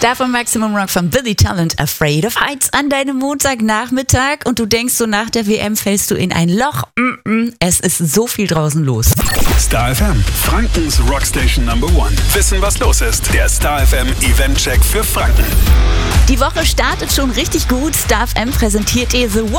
Davon Maximum Rock von Billy Talent, Afraid of Heights an deinem Montagnachmittag und du denkst so, nach der WM fällst du in ein Loch. Es ist so viel draußen los. Star FM, Frankens Rockstation #1. Wissen, was los ist. Der Star FM Event-Check für Franken. Die Woche startet schon richtig gut. Star FM präsentiert dir The